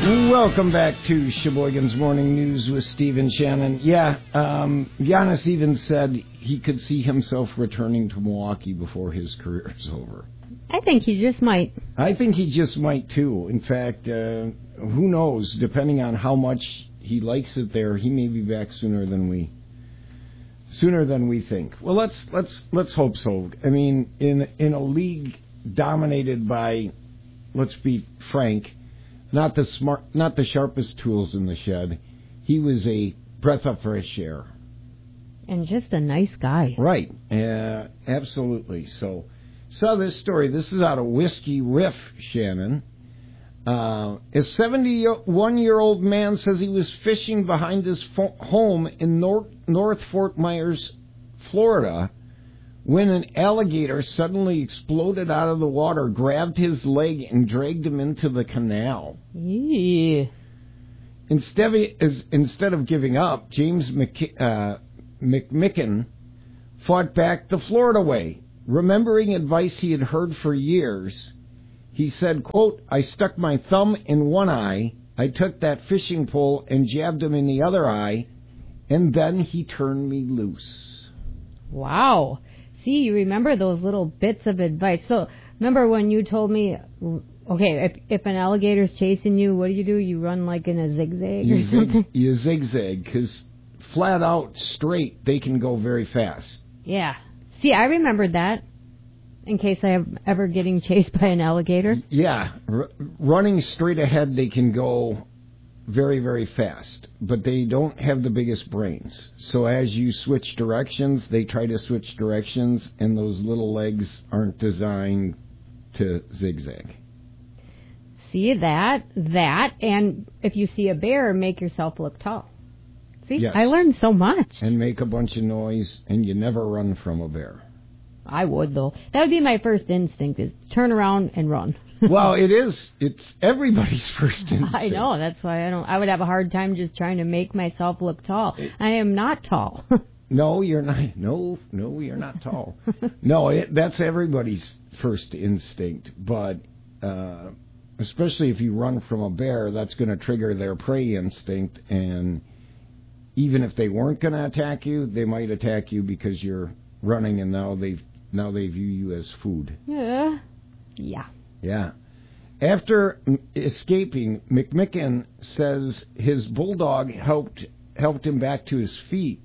Welcome back to Sheboygan's Morning News with Steve and Shannon. Yeah, Giannis even said he could see himself returning to Milwaukee before his career is over. I think he just might. I think he just might, too. In fact, who knows? Depending on how much he likes it there, he may be back sooner than we think. Well, let's hope so. I mean, in a league dominated by, let's be frank, not the sharpest tools in the shed. He was a breath of fresh air. And just a nice guy. Right. Absolutely. So this story, this is out of Whiskey Riff, Shannon. A 71-year-old man says he was fishing behind his home in North Fort Myers, Florida, when an alligator suddenly exploded out of the water, grabbed his leg, and dragged him into the canal. Yeah. Instead of giving up, James McMicken fought back the Florida way. Remembering advice he had heard for years, he said, quote, "I stuck my thumb in one eye, I took that fishing pole and jabbed him in the other eye, and then he turned me loose." Wow. See, you remember those little bits of advice. So, remember when you told me, okay, if an alligator's chasing you, what do? You run like in a zigzag or something? You zigzag, because flat out, straight, they can go very fast. Yeah. See, I remembered that, in case I am ever getting chased by an alligator. Yeah. Running straight ahead, they can go very, very fast, but they don't have the biggest brains. So as you switch directions, they try to switch directions, and those little legs aren't designed to zigzag. See, that, and if you see a bear, make yourself look tall. See, yes. I learned so much. And make a bunch of noise, and you never run from a bear. I would, though. That would be my first instinct, is turn around and run. Well, it's everybody's first instinct. I know, that's why I would have a hard time just trying to make myself look tall. I am not tall. No, you're not. No, you're not tall. No, that's everybody's first instinct, but especially if you run from a bear, that's going to trigger their prey instinct, and even if they weren't going to attack you, they might attack you because you're running, and now they view you as food. Yeah. Yeah. After escaping, McMicken says his bulldog helped him back to his feet,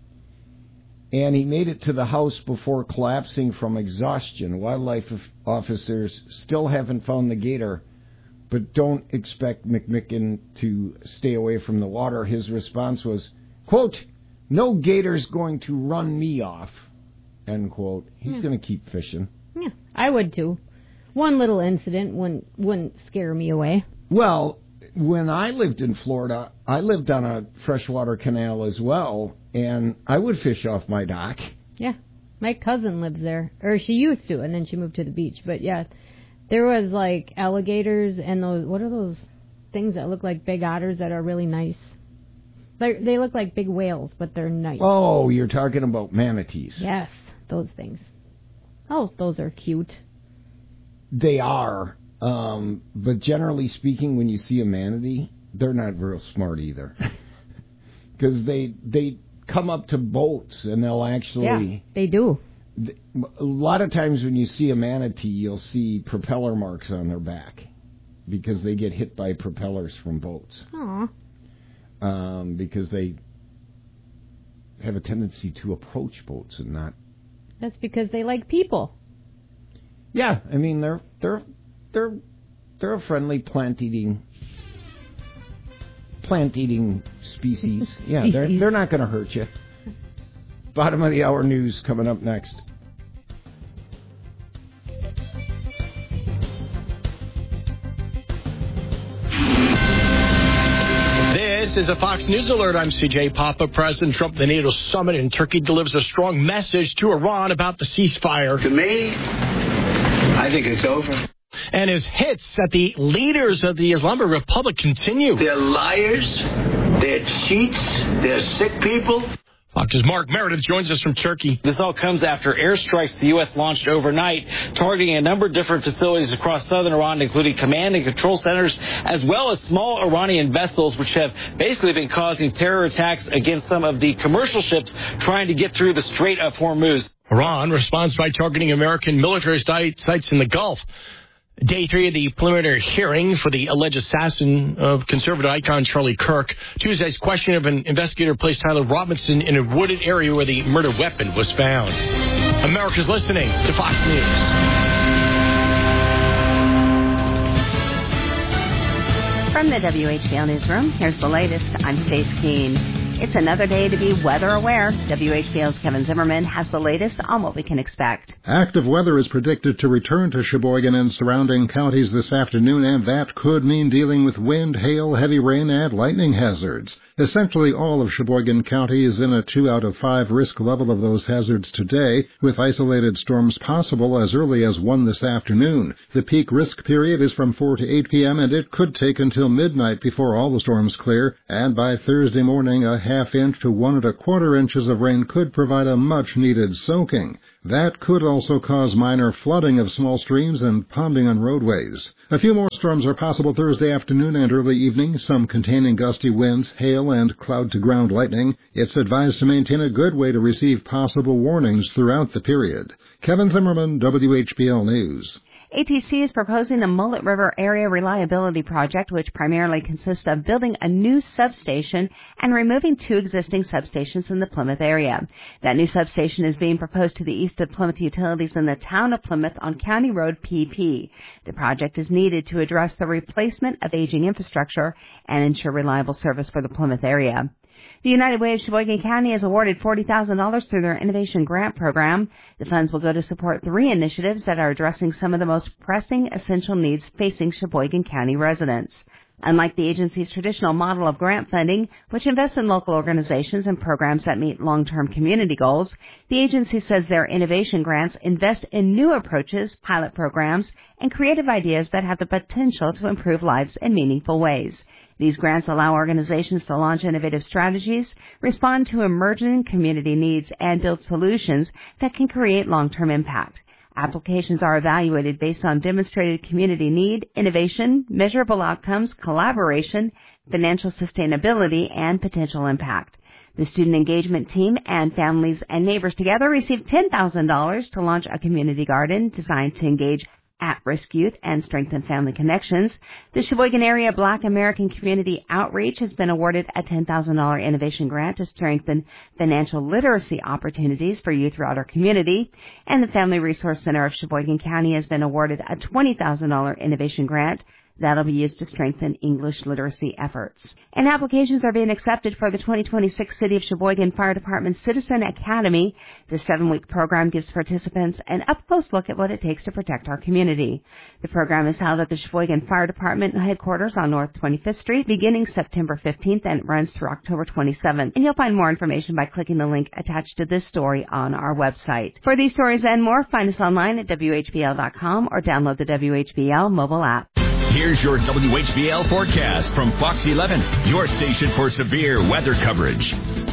and he made it to the house before collapsing from exhaustion. Wildlife officers still haven't found the gator, but don't expect McMicken to stay away from the water. His response was, quote, "No gator's going to run me off," end quote. He's going to keep fishing. Yeah, I would too. One little incident wouldn't scare me away. Well, when I lived in Florida, I lived on a freshwater canal as well, and I would fish off my dock. Yeah, my cousin lives there, or she used to, and then she moved to the beach. But yeah, there was like alligators and those, what are those things that look like big otters that are really nice? They look like big whales, but they're nice. Oh, you're talking about manatees. Yes, those things. Oh, those are cute. They are, but generally speaking, when you see a manatee, they're not real smart either, because they come up to boats and they'll actually. Yeah, they do. A lot of times when you see a manatee, you'll see propeller marks on their back because they get hit by propellers from boats. Aww. Because they have a tendency to approach boats and not. That's because they like people. Yeah, I mean they're a friendly plant eating species. Yeah, they're not going to hurt you. Bottom of the hour news coming up next. This is a Fox News alert. I'm CJ Papa. President Trump, the NATO summit in Turkey, delivers a strong message to Iran about the ceasefire. To me, I think it's over. And his hits at the leaders of the Islamic Republic continue. They're liars. They're cheats. They're sick people. Fox's Mark Meredith joins us from Turkey. This all comes after airstrikes the U.S. launched overnight, targeting a number of different facilities across southern Iran, including command and control centers, as well as small Iranian vessels, which have basically been causing terror attacks against some of the commercial ships trying to get through the Strait of Hormuz. Iran responds by targeting American military sites in the Gulf. Day 3 of the preliminary hearing for the alleged assassin of conservative icon Charlie Kirk. Tuesday's question of an investigator placed Tyler Robinson in a wooded area where the murder weapon was found. America's listening to Fox News. From the WHBL Newsroom, here's the latest. I'm Stace Keene. It's another day to be weather aware. WHBL's Kevin Zimmerman has the latest on what we can expect. Active weather is predicted to return to Sheboygan and surrounding counties this afternoon, and that could mean dealing with wind, hail, heavy rain, and lightning hazards. Essentially all of Sheboygan County is in a 2 out of 5 risk level of those hazards today, with isolated storms possible as early as 1 this afternoon. The peak risk period is from 4 to 8 p.m., and it could take until midnight before all the storms clear, and by Thursday morning a ½ inch to 1 1/4 inches of rain could provide a much-needed soaking. That could also cause minor flooding of small streams and ponding on roadways. A few more storms are possible Thursday afternoon and early evening, some containing gusty winds, hail, and cloud-to-ground lightning. It's advised to maintain a good way to receive possible warnings throughout the period. Kevin Zimmerman, WHBL News. ATC is proposing the Mullet River Area Reliability Project, which primarily consists of building a new substation and removing 2 existing substations in the Plymouth area. That new substation is being proposed to the east of Plymouth Utilities in the town of Plymouth on County Road PP. The project is needed to address the replacement of aging infrastructure and ensure reliable service for the Plymouth area. The United Way of Sheboygan County has awarded $40,000 through their Innovation Grant Program. The funds will go to support 3 initiatives that are addressing some of the most pressing essential needs facing Sheboygan County residents. Unlike the agency's traditional model of grant funding, which invests in local organizations and programs that meet long-term community goals, the agency says their innovation grants invest in new approaches, pilot programs, and creative ideas that have the potential to improve lives in meaningful ways. These grants allow organizations to launch innovative strategies, respond to emerging community needs, and build solutions that can create long-term impact. Applications are evaluated based on demonstrated community need, innovation, measurable outcomes, collaboration, financial sustainability, and potential impact. The student engagement team and families and neighbors together received $10,000 to launch a community garden designed to engage at-risk youth and strengthen family connections. The Sheboygan Area Black American Community Outreach has been awarded a $10,000 innovation grant to strengthen financial literacy opportunities for youth throughout our community. And the Family Resource Center of Sheboygan County has been awarded a $20,000 innovation grant that'll be used to strengthen English literacy efforts. And applications are being accepted for the 2026 City of Sheboygan Fire Department Citizen Academy. This 7-week program gives participants an up-close look at what it takes to protect our community. The program is held at the Sheboygan Fire Department headquarters on North 25th Street beginning September 15th and runs through October 27th. And you'll find more information by clicking the link attached to this story on our website. For these stories and more, find us online at WHBL.com or download the WHBL mobile app. Here's your WHBL forecast from Fox 11, your station for severe weather coverage.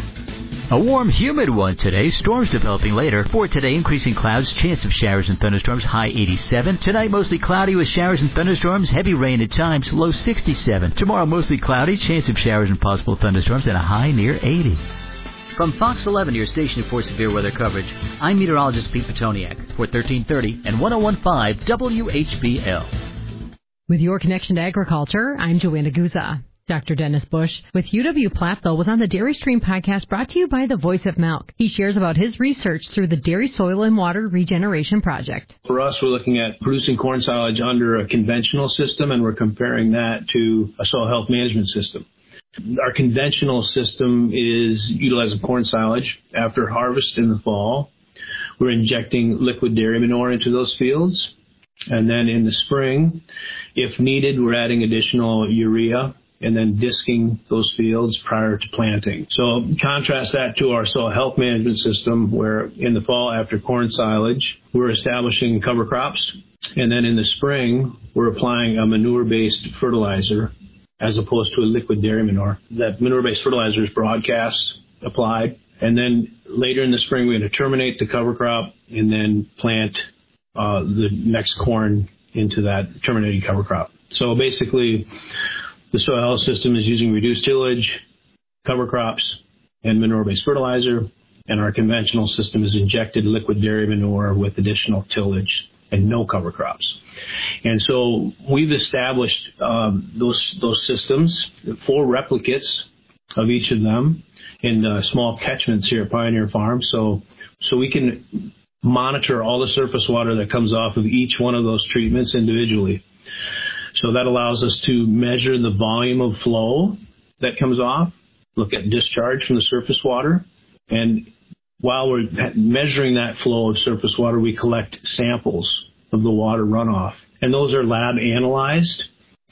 A warm, humid one today. Storms developing later. For today, increasing clouds, chance of showers and thunderstorms, high 87. Tonight, mostly cloudy with showers and thunderstorms, heavy rain at times, low 67. Tomorrow, mostly cloudy, chance of showers and possible thunderstorms, and a high near 80. From Fox 11, your station for severe weather coverage, I'm meteorologist Pete Petoniak for 1330 and 1015 WHBL. With your connection to agriculture, I'm Joanna Guza. Dr. Dennis Bush with UW-Platteville was on the Dairy Stream podcast brought to you by the Voice of Milk. He shares about his research through the Dairy Soil and Water Regeneration Project. For us, we're looking at producing corn silage under a conventional system, and we're comparing that to a soil health management system. Our conventional system is utilizing corn silage after harvest in the fall. We're injecting liquid dairy manure into those fields. And then in the spring, if needed, we're adding additional urea and then disking those fields prior to planting. So contrast that to our soil health management system, where in the fall after corn silage, we're establishing cover crops. And then in the spring, we're applying a manure-based fertilizer as opposed to a liquid dairy manure. That manure-based fertilizer is broadcast applied And then later in the spring, we're going to terminate the cover crop and then plant the next corn into that terminated cover crop. So basically, the soil health system is using reduced tillage, cover crops, and manure-based fertilizer, and our conventional system is injected liquid dairy manure with additional tillage and no cover crops. And so we've established those systems, 4 replicates of each of them in small catchments here at Pioneer Farm. So we can monitor all the surface water that comes off of each one of those treatments individually. So that allows us to measure the volume of flow that comes off, look at discharge from the surface water, and while we're measuring that flow of surface water, we collect samples of the water runoff. And those are lab analyzed.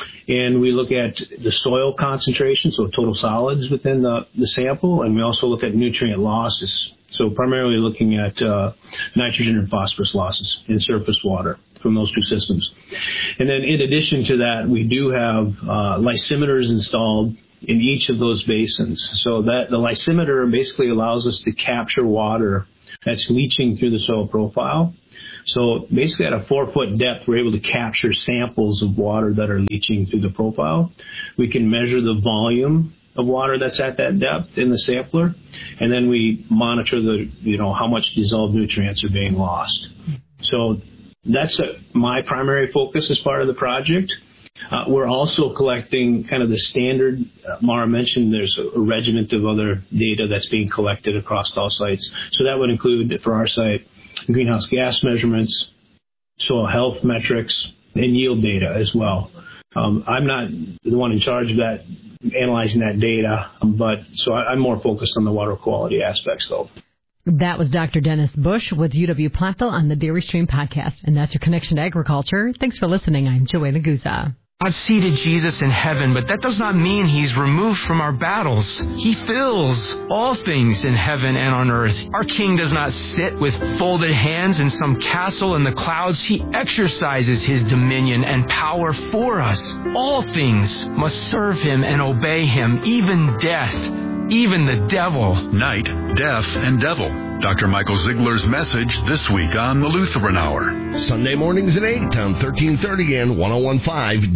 And we look at the soil concentration, so total solids within the sample, and we also look at nutrient losses. So primarily looking at nitrogen and phosphorus losses in surface water from those 2 systems. And then in addition to that, we do have lysimeters installed in each of those basins. So that the lysimeter basically allows us to capture water that's leaching through the soil profile. So basically at a 4-foot depth, we're able to capture samples of water that are leaching through the profile. We can measure the volume of water that's at that depth in the sampler, and then we monitor how much dissolved nutrients are being lost. So that's my primary focus as part of the project. We're also collecting kind of the standard, Mara mentioned there's a regiment of other data that's being collected across all sites. So that would include, for our site, greenhouse gas measurements, soil health metrics, and yield data as well. I'm not the one in charge of that, analyzing that data, but so I'm more focused on the water quality aspects, though. That was Dr. Dennis Bush with UW-Platteville on the Dairy Stream Podcast. And that's your Connection to Agriculture. Thanks for listening. I'm Joanna Guza. I've seated Jesus in heaven, but that does not mean he's removed from our battles. He fills all things in heaven and on earth. Our King does not sit with folded hands in some castle in the clouds. He exercises his dominion and power for us. All things must serve him and obey him, even death, even the devil. Night, death, and devil. Dr. Michael Ziegler's message this week on the Lutheran Hour. Sunday mornings at 8 on 1330 and 101.5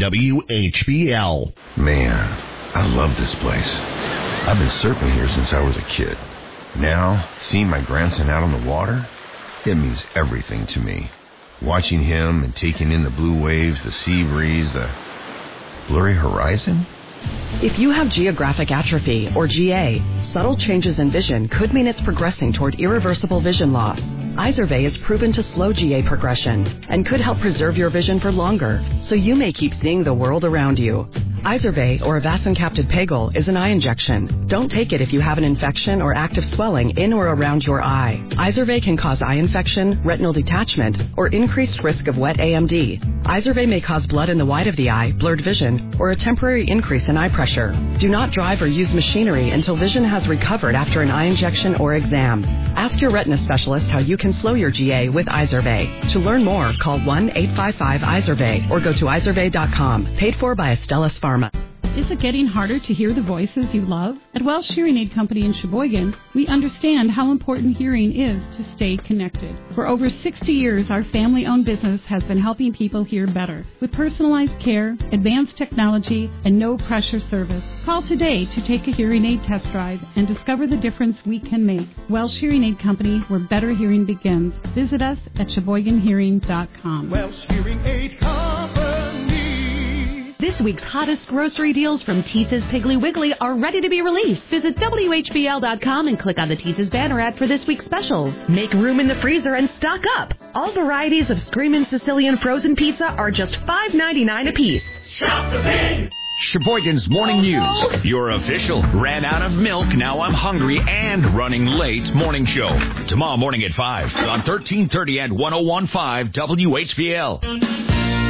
WHBL. Man, I love this place. I've been surfing here since I was a kid. Now, seeing my grandson out on the water, it means everything to me. Watching him and taking in the blue waves, the sea breeze, the blurry horizon. If you have geographic atrophy, or GA, subtle changes in vision could mean it's progressing toward irreversible vision loss. Izervay is proven to slow GA progression and could help preserve your vision for longer, so you may keep seeing the world around you. Izervay, or avacincaptad pegol, is an eye injection. Don't take it if you have an infection or active swelling in or around your eye. Izervay can cause eye infection, retinal detachment, or increased risk of wet AMD. Izervay may cause blood in the white of the eye, blurred vision, or a temporary increase in eye pressure. Do not drive or use machinery until vision has recovered after an eye injection or exam. Ask your retina specialist how you can slow your GA with Izervay. To learn more, call 1-855-IZERVAY or go to izervay.com. Paid for by Astellas Pharma. Is it getting harder to hear the voices you love? At Welsh Hearing Aid Company in Sheboygan, we understand how important hearing is to stay connected. For over 60 years, our family-owned business has been helping people hear better. With personalized care, advanced technology, and no-pressure service. Call today to take a hearing aid test drive and discover the difference we can make. Welsh Hearing Aid Company, where better hearing begins. Visit us at SheboyganHearing.com. Welsh Hearing Aid Company. This week's hottest grocery deals from Teetha's Piggly Wiggly are ready to be released. Visit WHBL.com and click on the Teetha's banner ad for this week's specials. Make room in the freezer and stock up. All varieties of Screamin' Sicilian frozen pizza are just $5.99 a piece. Shop the pig! Sheboygan's Morning News. Your official ran out of milk, now I'm hungry, and running late morning show. Tomorrow morning at 5 on 1330 and 101.5 WHBL.